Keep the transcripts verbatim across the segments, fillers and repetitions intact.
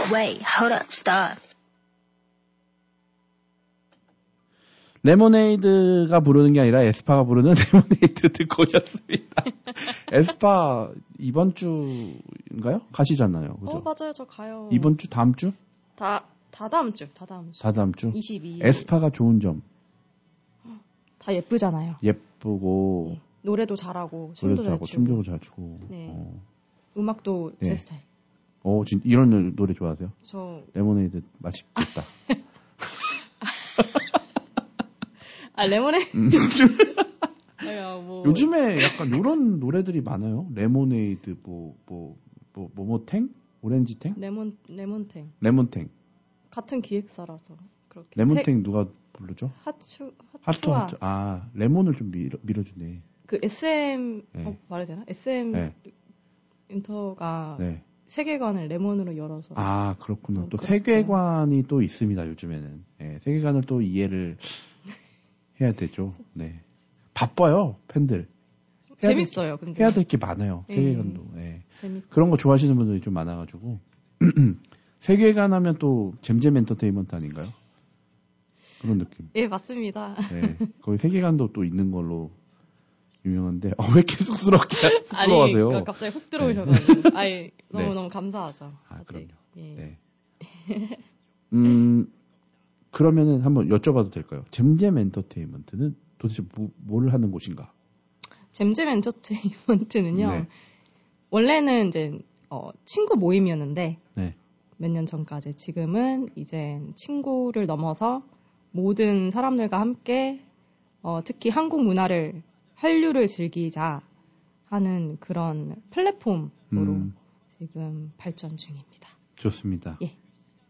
Wait, hold up, stop. 레모네이드가 부르는 게 아니라 에스파가 부르는 레모네이드 듣고 오셨습니다. 에스파 이번 주인가요? 가시잖아요. 그죠? 어, 맞아요. 저 가요. 이번 주, 다음 주? 다, 다 다음 주. 다 다음 주. 다 다음 주? 이십이 일. 에스파가 좋은 점. 다 예쁘잖아요. 예쁘고. 네. 노래도 잘하고, 춤도 잘 추고. 춤도 잘 추고. 네. 어. 음악도 제 네. 스타일. 어, 진 이런 노래 좋아하세요? 저. 레모네이드 맛있겠다. 아, 레모네이드. 음. 아유, 뭐. 요즘에 약간 이런 노래들이 많아요. 레모네이드, 뭐, 뭐, 뭐, 뭐뭐탱? 오렌지탱? 레몬, 레몬탱. 레몬탱. 같은 기획사라서. 그렇게. 레몬탱 세... 누가 부르죠? 하추, 하투, 하투. 아, 레몬을 좀 밀어, 밀어주네. 그 에스엠, 네. 어, 말해야 되나? 에스엠 네. 인터가 네. 세계관을 레몬으로 열어서. 아, 그렇구나. 또 그렇게. 세계관이 또 있습니다, 요즘에는. 네, 세계관을 또 이해를 해야 되죠. 네. 바빠요, 팬들. 재밌어요, 될, 근데. 해야 될 게 많아요, 네. 세계관도. 네. 재밌고. 그런 거 좋아하시는 분들이 좀 많아가지고. 세계관 하면 또 잼잼 엔터테인먼트 아닌가요? 그런 느낌. 예, 맞습니다. 네. 거기 세계관도 또 있는 걸로 유명한데, 어, 왜 이렇게 쑥스럽게, 쑥스러워하세요? 아니, 그러니까 갑자기 훅 들어오셔가지고. 네. 아니, 너무너무 네. 감사하죠. 아, 아직. 그럼요. 예. 네. 음, 그러면은 한번 여쭤봐도 될까요? 잼잼 엔터테인먼트는 도대체 뭐, 뭘 하는 곳인가? 잼잼 엔터테인먼트는요. 네. 원래는 이제 어, 친구 모임이었는데 네. 몇 년 전까지 지금은 이제 친구를 넘어서 모든 사람들과 함께 어, 특히 한국 문화를 한류를 즐기자 하는 그런 플랫폼으로 음. 지금 발전 중입니다. 좋습니다. 예.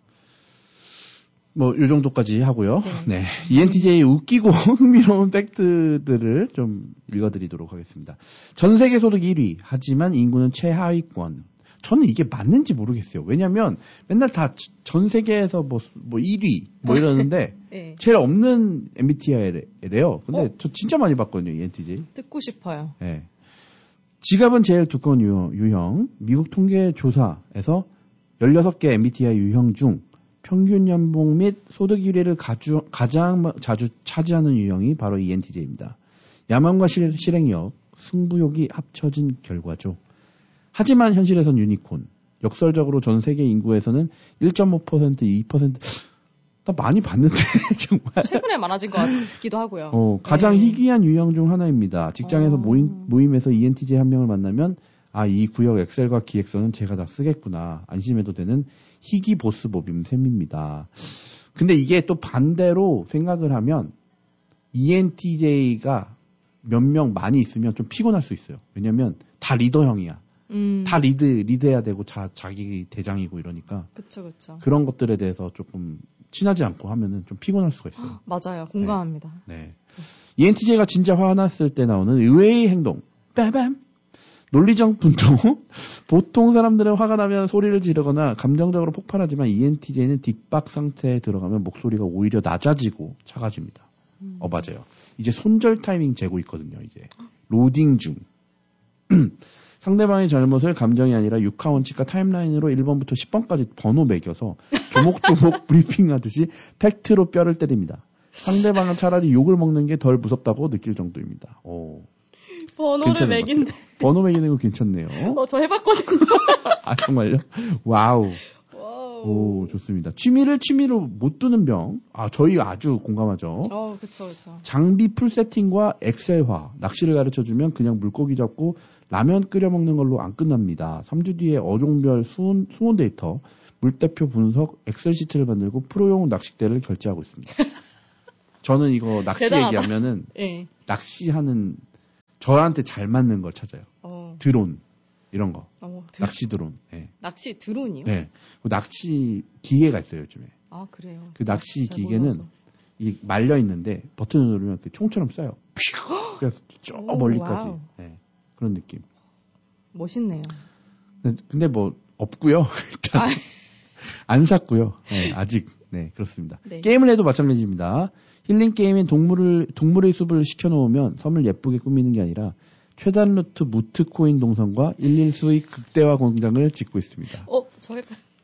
뭐, 요 정도까지 하고요. 네. 네. 이엔티제이의 웃기고 흥미로운 팩트들을 좀 읽어드리도록 하겠습니다. 전 세계 소득 일 위, 하지만 인구는 최하위권. 저는 이게 맞는지 모르겠어요. 왜냐면 맨날 다 전 세계에서 뭐, 뭐 일 위, 뭐 이러는데, 네. 제일 없는 엠비티아이래요. 근데 어? 저 진짜 많이 봤거든요, 이엔티제이. 듣고 싶어요. 네. 지갑은 제일 두꺼운 유형, 유형. 미국 통계조사에서 열여섯 개 엠비티아이 유형 중 평균 연봉 및 소득 일 위를 가주, 가장 자주 차지하는 유형이 바로 이엔티제이입니다. 야망과 실, 실행력, 승부욕이 합쳐진 결과죠. 하지만 현실에선 유니콘. 역설적으로 전 세계 인구에서는 일 점 오 퍼센트, 이 퍼센트 나 많이 봤는데 정말 최근에 많아진 것 같기도 하고요. 어, 가장 네. 희귀한 유형 중 하나입니다. 직장에서 어... 모임, 모임에서 이엔티제이 한 명을 만나면 아, 이 구역 엑셀과 기획서는 제가 다 쓰겠구나. 안심해도 되는 희귀 보스 모임 셈입니다. 근데 이게 또 반대로 생각을 하면 이엔티제이가 몇 명 많이 있으면 좀 피곤할 수 있어요. 왜냐면 다 리더형이야. 음. 다 리드, 리드해야 되고 자, 자기 대장이고 이러니까. 그쵸, 그쵸. 그런 것들에 대해서 조금 친하지 않고 하면은 좀 피곤할 수가 있어요. 맞아요. 공감합니다. 네. 네. 이엔티제이가 진짜 화났을 때 나오는 의외의 행동. 빠밤! 논리적 분동. 보통 사람들은 화가 나면 소리를 지르거나 감정적으로 폭발하지만 이엔티제이는 뒷박 상태에 들어가면 목소리가 오히려 낮아지고 작아집니다. 음. 어, 맞아요. 이제 손절 타이밍 재고 있거든요, 이제. 로딩 중. 상대방의 잘못을 감정이 아니라 육하원칙과 타임라인으로 일 번부터 십 번까지 번호 매겨서 조목조목 브리핑하듯이 팩트로 뼈를 때립니다. 상대방은 차라리 욕을 먹는 게 덜 무섭다고 느낄 정도입니다. 오. 번호를 매긴데. 번호 매기는 거 괜찮네요. 어, 저 해봤거든요. 아, 정말요? 와우. 와우. 오, 좋습니다. 취미를 취미로 못 두는 병. 아, 저희 아주 공감하죠. 어, 그쵸, 그쵸. 장비 풀 세팅과 엑셀화. 낚시를 가르쳐 주면 그냥 물고기 잡고 라면 끓여 먹는 걸로 안 끝납니다. 삼 주 뒤에 어종별 수온, 수온 데이터, 물대표 분석, 엑셀 시트를 만들고 프로용 낚싯대를 결제하고 있습니다. 저는 이거 낚시 대단하다. 얘기하면은 네. 낚시하는 저한테 잘 맞는 걸 찾아요. 어. 드론 이런 거. 어, 드론. 낚시 드론. 네. 낚시 드론이요? 네. 그 낚시 기계가 있어요 요즘에. 아 그래요? 그 낚시 기계는 이 말려 있는데 버튼을 누르면 그 총처럼 쏴요. 그래서 저 오, 멀리까지. 네. 그런 느낌. 멋있네요. 근데 뭐 없고요. 일단 아. 안 샀고요. 네, 아직. 네, 그렇습니다. 네. 게임을 해도 마찬가지입니다. 힐링 게임인 동물을 동물의 숲을 시켜놓으면 섬을 예쁘게 꾸미는 게 아니라 최단 루트 무트 코인 동선과 일일 수익 극대화 공장을 짓고 있습니다. 어, 저 약간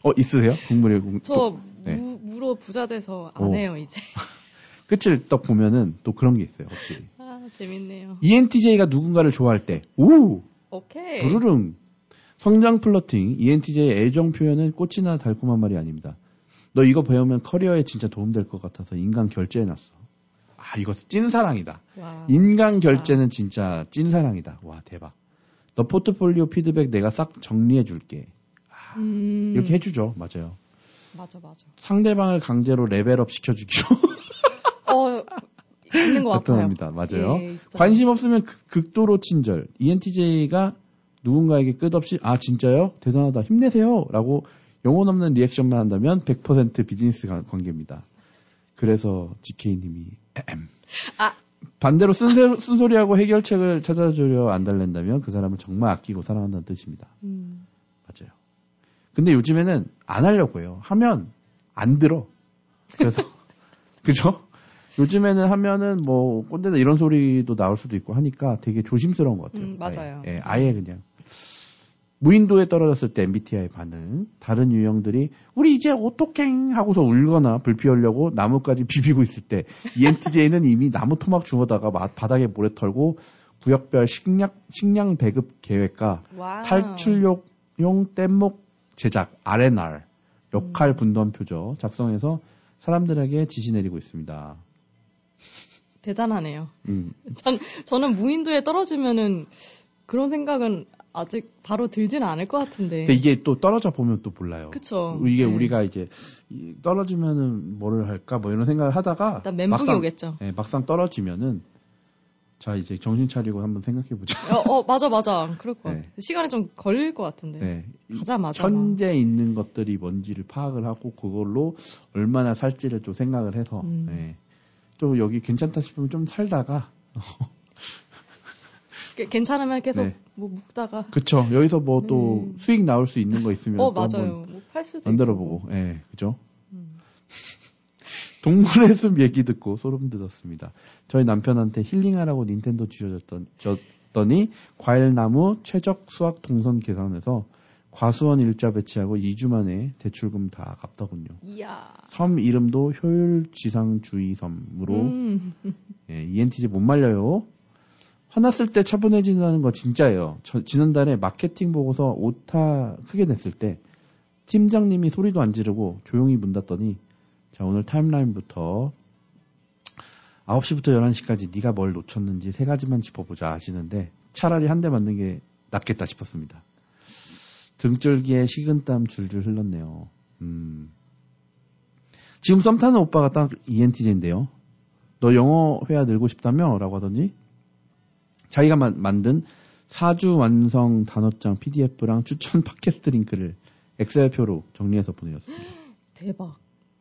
어, 있으세요? 국물의 국. 저 네. 무, 무로 부자 돼서 안 오. 해요, 이제. 끝을 딱 보면은 또 그런 게 있어요, 확실히. 아, 재밌네요. 이엔티제이가 누군가를 좋아할 때, 오! 오케이. 부르릉. 성장 플러팅, 이엔티제이의 애정 표현은 꽃이나 달콤한 말이 아닙니다. 너 이거 배우면 커리어에 진짜 도움될 것 같아서 인간 결제해놨어. 아, 이거 찐사랑이다. 와, 인간 진짜. 결제는 진짜 찐사랑이다. 와, 대박. 너 포트폴리오 피드백 내가 싹 정리해줄게. 아, 음. 이렇게 해주죠. 맞아요. 맞아, 맞아. 상대방을 강제로 레벨업 시켜주기로. 어, 있는 것 같아요. 나타납니다. 맞아요. 예, 관심 없으면 극도로 친절. 이엔티제이가 누군가에게 끝없이 아 진짜요? 대단하다. 힘내세요. 라고 영혼 없는 리액션만 한다면 백 퍼센트 비즈니스 관계입니다. 그래서 지케이님이 아. 반대로 쓴, 쓴소리하고 해결책을 찾아주려 안달낸다면 그 사람을 정말 아끼고 사랑한다는 뜻입니다. 음. 맞아요. 근데 요즘에는 안 하려고 해요. 하면 안 들어. 그래서 그죠? 요즘에는 하면은 뭐 꼰대다 이런 소리도 나올 수도 있고 하니까 되게 조심스러운 것 같아요. 음, 맞아요. 아예, 예, 아예 그냥 무인도에 떨어졌을 때 엠비티아이 반응, 다른 유형들이 우리 이제 어떡해 하고서 울거나 불 피우려고 나무까지 비비고 있을 때 이엔티제이는 이미 나무 토막 주워다가 바닥에 모래 털고 구역별 식량, 식량 배급 계획과 와우. 탈출용 뗏목 제작 알엔알 역할 분담표죠 작성해서 사람들에게 지시 내리고 있습니다. 대단하네요. 음. 전, 저는 무인도에 떨어지면은 그런 생각은 아직 바로 들지는 않을 것 같은데. 근데 이게 또 떨어져 보면 또 몰라요. 그쵸. 이게 네. 우리가 이제 떨어지면은 뭐를 할까 뭐 이런 생각을 하다가 일단 멘붕이 막상, 오겠죠. 네, 막상 떨어지면은 자 이제 정신 차리고 한번 생각해 보자. 어, 어, 맞아 맞아. 그럴 것 네. 같아. 시간이 좀 걸릴 것 같은데. 네. 가자마자. 현재 있는 것들이 뭔지를 파악을 하고 그걸로 얼마나 살지를 좀 생각을 해서 음. 네. 좀 여기 괜찮다 싶으면 좀 살다가 괜찮으면 계속 네. 뭐 묵다가. 그쵸. 여기서 뭐 또 음. 수익 나올 수 있는 거 있으면 어 또 맞아요. 한번 뭐 팔 수도 만들어보고. 있고. 예, 네, 그죠. 음. 동물의 숲 얘기 듣고 소름 돋았습니다. 저희 남편한테 힐링하라고 닌텐도 주셨더니 과일나무 최적 수확 동선 계산해서 과수원 일자 배치하고 이 주 만에 대출금 다 갚더군요. 이야. 섬 이름도 효율지상주의섬으로 음. 예, 이엔티제이 못 말려요. 화났을 때 차분해진다는 거 진짜예요. 저, 지난달에 마케팅 보고서 오타 크게 냈을 때 팀장님이 소리도 안 지르고 조용히 문 닫더니 자 오늘 타임라인부터 아홉 시부터 열한 시까지 네가 뭘 놓쳤는지 세 가지만 짚어보자 하시는데 차라리 한 대 맞는 게 낫겠다 싶었습니다. 등줄기에 식은땀 줄줄 흘렀네요. 음. 지금 썸 타는 오빠가 딱 이엔티제이인데요. 너 영어 회화 늘고 싶다며? 라고 하더니 자기가 마, 만든 사 주 완성 단어장 피디에프랑 추천 팟캐스트 링크를 엑셀표로 정리해서 보내줬습니다. 대박.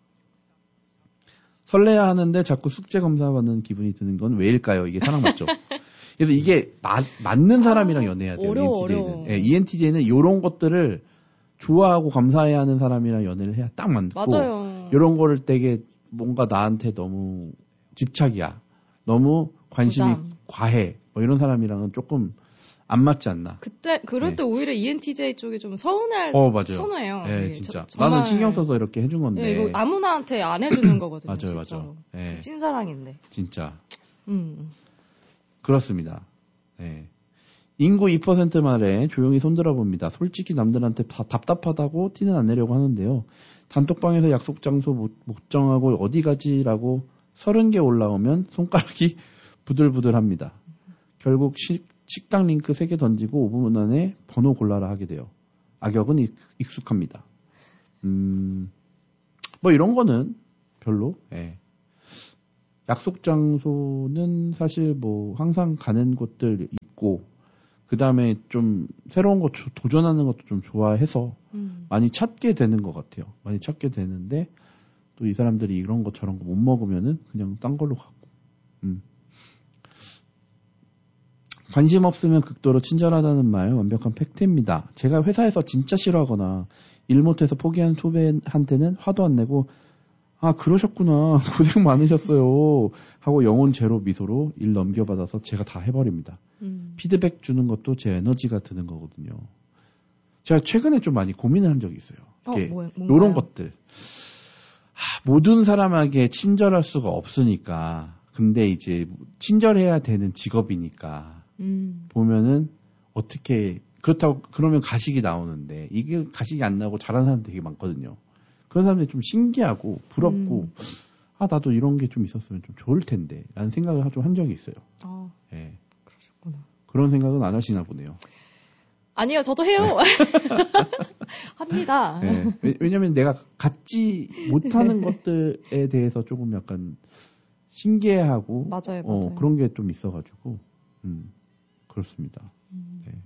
설레야 하는데 자꾸 숙제 검사받는 기분이 드는 건 왜일까요? 이게 사랑 맞죠? 그래서 이게 마, 맞는 사람이랑 연애해야 돼요. 어려워, 이엔티제이는. 어려워. 예, 이엔티제이는 이런 것들을 좋아하고 감사해야 하는 사람이랑 연애를 해야 딱 맞고 맞아요. 이런 거를 되게 뭔가 나한테 너무 집착이야. 너무 관심이 부담. 과해. 뭐 이런 사람이랑은 조금 안 맞지 않나. 그때 그럴 네. 때 오히려 이엔티제이 쪽이 좀 서운할 어, 맞아요. 선호해요. 네, 예, 진짜. 저, 정말... 나는 신경 써서 이렇게 해준 건데. 예, 이거 아무나한테 안 해주는 거거든요. 맞아요, 진짜로. 맞아요. 네. 찐사랑인데. 진짜. 음. 그렇습니다. 네. 인구 이 퍼센트 말에 조용히 손들어 봅니다. 솔직히 남들한테 다 답답하다고 티는 안 내려고 하는데요. 단톡방에서 약속 장소 못, 못 정하고 어디 가지라고 서른 개 올라오면 손가락이 부들부들합니다. 결국 시, 식당 링크 세 개 던지고 오 분 안에 번호 골라라 하게 돼요. 악역은 익, 익숙합니다. 음, 뭐 이런 거는 별로. 예. 약속 장소는 사실 뭐 항상 가는 곳들 있고 그 다음에 좀 새로운 거 조, 도전하는 것도 좀 좋아해서 음. 많이 찾게 되는 것 같아요. 많이 찾게 되는데 또 이 사람들이 이런 거 저런 거 못 먹으면은 그냥 딴 걸로 가고. 음. 관심 없으면 극도로 친절하다는 말 완벽한 팩트입니다. 제가 회사에서 진짜 싫어하거나 일 못해서 포기한 후배한테는 화도 안 내고 아 그러셨구나 고생 많으셨어요 하고 영혼 제로 미소로 일 넘겨받아서 제가 다 해버립니다. 음. 피드백 주는 것도 제 에너지가 드는 거거든요. 제가 최근에 좀 많이 고민을 한 적이 있어요. 어, 뭐, 이런 것들. 하, 모든 사람에게 친절할 수가 없으니까. 근데 이제 친절해야 되는 직업이니까 음. 보면은 어떻게 그렇다고 그러면 가식이 나오는데 이게 가식이 안 나오고 잘하는 사람 되게 많거든요. 그런 사람들이 좀 신기하고 부럽고 음. 아 나도 이런 게 좀 있었으면 좀 좋을 텐데 라는 생각을 좀 한 적이 있어요. 아, 네. 그러셨구나. 그런 생각은 안 하시나 보네요. 아니요, 저도 해요. 네. 합니다. 네. 왜냐면 내가 갖지 못하는 것들에 대해서 조금 약간 신기해하고 맞아요, 어, 맞아요. 그런 게 좀 있어가지고 음, 그렇습니다. 음. 네.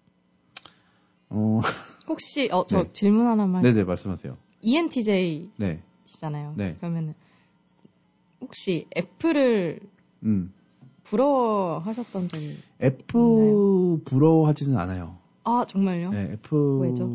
어, 혹시 어, 저 네. 질문 하나만. 네네 말씀하세요. 이엔티제이시잖아요. 네. 그러면 혹시 F를 음. 부러워하셨던 적이 F 있나요? 부러워하지는 않아요. 아 정말요? 네, F는 왜죠?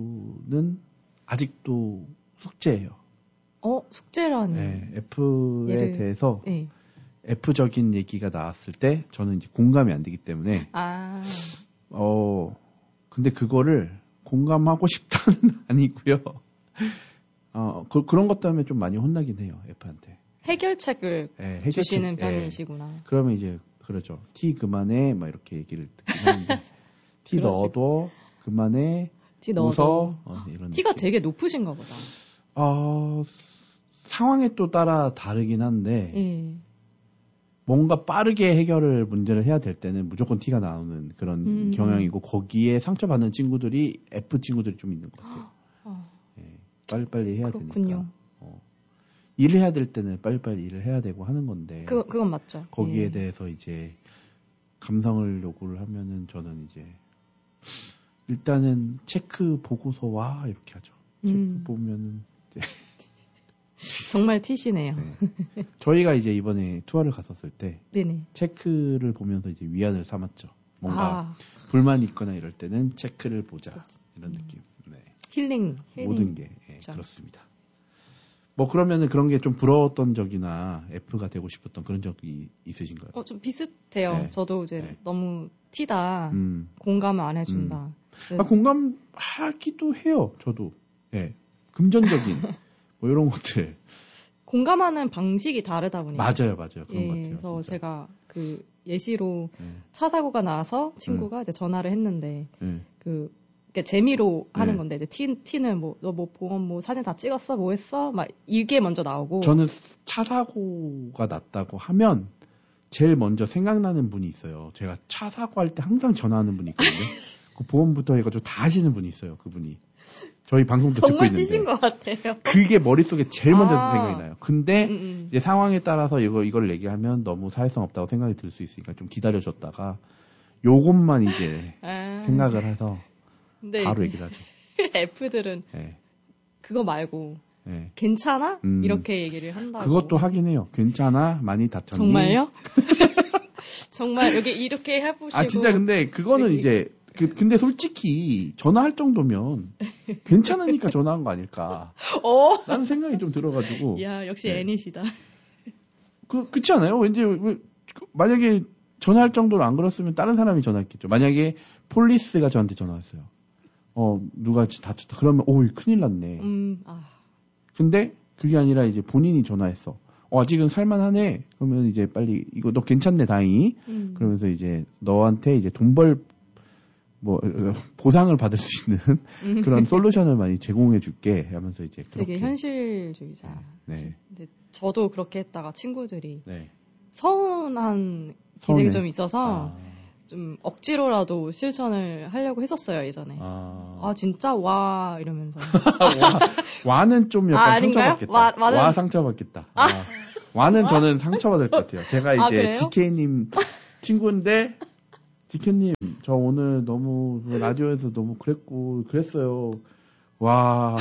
아직도 숙제예요. 어 숙제라니. 네, F에 얘를... 대해서 네. F적인 얘기가 나왔을 때 저는 이제 공감이 안 되기 때문에 아. 어 근데 그거를 공감하고 싶다는 아니고요. 어 그, 그런 것 때문에 좀 많이 혼나긴 해요 F한테. 해결책을 네, 해결책, 주시는 네. 편이시구나. 그러면 이제 그러죠. 티 그만해 막 이렇게 얘기를 듣긴 하는데 티 넣어도 그만해. 티 넣어도 어, 이런 티가 느낌. 되게 높으신가 보다. 어, 상황에 또 따라 다르긴 한데 예. 뭔가 빠르게 해결을 문제를 해야 될 때는 무조건 티가 나오는 그런 음, 경향이고 거기에 상처받는 친구들이 F 친구들이 좀 있는 것 같아요. 어. 예, 빨리빨리 해야 그렇군요. 되니까. 어. 일을 해야 될 때는 빨리빨리 일을 해야 되고 하는 건데. 그, 그건 맞죠. 거기에 예. 대해서 이제 감성을 요구를 하면은 저는 이제 일단은 체크 보고서 와 이렇게 하죠. 체크 음. 보면은 이제 정말 티시네요. 네. 저희가 이제 이번에 투어를 갔었을 때 네네. 체크를 보면서 이제 위안을 삼았죠. 뭔가 아. 불만이 있거나 이럴 때는 체크를 보자 이런 음. 느낌. 네. 힐링, 힐링. 모든 게 네, 그렇습니다. 뭐 그러면은 그런 게 좀 부러웠던 적이나 F가 되고 싶었던 그런 적이 있으신가요? 어, 좀 비슷해요. 네. 저도 이제 네. 너무 티다. 음. 공감을 안 해준다. 음. 네. 아, 공감하기도 해요. 저도. 예. 네. 금전적인 뭐 이런 것들. 공감하는 방식이 다르다 보니까. 맞아요, 맞아요. 그런 예, 것 같아요. 그래서 진짜. 제가 그 예시로 네. 차 사고가 나서 친구가 음. 이제 전화를 했는데 네. 그 그러니까 재미로 하는 네. 건데 이제 티, 티는 뭐 너 뭐 보험 뭐 사진 다 찍었어 뭐 했어 막 이게 먼저 나오고. 저는 차 사고가 났다고 하면 제일 먼저 생각나는 분이 있어요. 제가 차 사고 할 때 항상 전화하는 분이 있거든요. 그 보험부터 해가지고 다 하시는 분이 있어요. 그분이. 저희 방송도 듣고 있는데. 정말 티신 것 같아요. 그게 머릿속에 제일 먼저 아. 생각이 나요. 근데 음, 음. 이제 상황에 따라서 이거 이걸 얘기하면 너무 사회성 없다고 생각이 들 수 있으니까 좀 기다려줬다가 요것만 이제 아. 생각을 해서 근데 바로 이제 얘기를 하죠. F들은 네. 그거 말고 네. 괜찮아? 음. 이렇게 얘기를 한다고. 그것도 하긴 해요. 괜찮아? 많이 다쳤니? 정말요? 정말 여기 이렇게 해보시고. 아 진짜 근데 그거는 여기... 이제 그, 근데 솔직히 전화할 정도면 괜찮으니까 전화한 거 아닐까? 어? 라는 생각이 좀 들어가지고. 야 역시 네. 애니시다. 그 그렇지 않아요? 왠지 왜, 만약에 전화할 정도로 안 그렇으면 다른 사람이 전화했겠죠. 만약에 폴리스가 저한테 전화했어요. 어 누가 다쳤다. 그러면 오 큰일 났네. 음 아. 근데 그게 아니라 이제 본인이 전화했어. 어, 아직은 살만하네. 그러면 이제 빨리 이거 너 괜찮네 다행히. 음. 그러면서 이제 너한테 이제 돈 벌 뭐 보상을 받을 수 있는 음. 그런 솔루션을 많이 제공해 줄게 하면서 이제 그렇게. 되게 현실주의자. 네. 근데 저도 그렇게 했다가 친구들이 네. 서운한 기색이 좀 있어서 아. 좀 억지로라도 실천을 하려고 했었어요 예전에. 아, 아 진짜 와 이러면서. 와, 와는 좀 약간 아, 상처받겠다. 와, 와는... 와 상처받겠다. 아. 아. 와는 저는 상처받을 것 같아요. 제가 이제 아, 지케이님 친구인데 지케이님 저 오늘 너무 라디오에서 너무 그랬고 그랬어요. 와.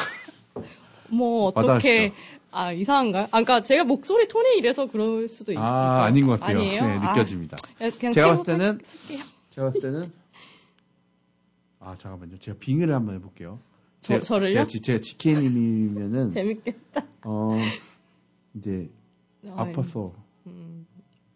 뭐 어떻게 아 이상한가요? 아 그러니까 제가 목소리 톤이 이래서 그럴 수도 있어요. 아 아닌 것 같아요. 아니에요? 네 느껴집니다. 아, 그냥 제가 봤을 때는 살게요. 제가 봤을 때는 아 잠깐만요. 제가 빙의를 한번 해볼게요. 저 제, 저를요? 제가, 제가 지케이님이면은 재밌겠다. 어 이제 아, 아파서 음.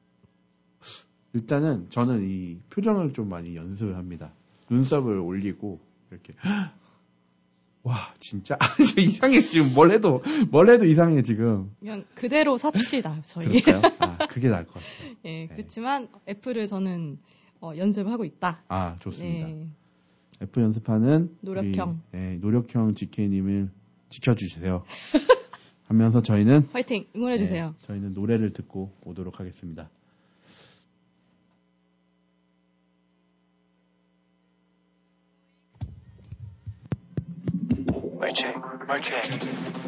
일단은 저는 이 표정을 좀 많이 연습을 합니다. 눈썹을 올리고 이렇게 와 와, 진짜 이상해 지금 뭘 해도 뭘 해도 이상해 지금. 그냥 그대로 삽시다 저희. 그럴까요? 아, 그게 나을 것 같아요. 예, 네. 그렇지만 F를 저는 어, 연습하고 있다. 아, 좋습니다. 네. F 연습하는 노력형. 우리, 예, 노력형 지케이님을 지켜주세요. 하면서 저희는 화이팅 응원해 주세요. 예, 저희는 노래를 듣고 오도록 하겠습니다. Mic check, mic check.